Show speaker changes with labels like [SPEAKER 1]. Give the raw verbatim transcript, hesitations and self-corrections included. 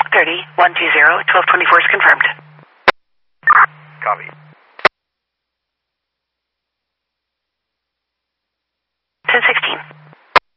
[SPEAKER 1] thirty, one two zero, twelve twenty-four is confirmed.
[SPEAKER 2] Copy.